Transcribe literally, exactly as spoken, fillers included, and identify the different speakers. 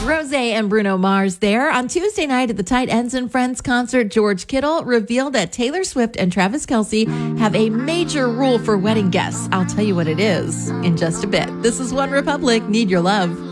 Speaker 1: Rose and Bruno Mars there. On Tuesday night at the Tight Ends and Friends concert, George Kittle revealed that Taylor Swift and Travis Kelce have a major rule for wedding guests. I'll tell you what it is in just a bit. This is One Republic. Need Your Love.